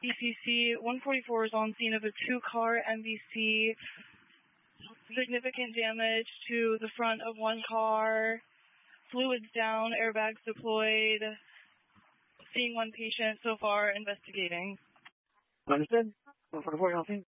ECC 144 is on scene of a two-car MVC. Significant damage to the front of one car. Fluids down, airbags deployed. Seeing one patient so far, investigating. Understood. 144, on scene.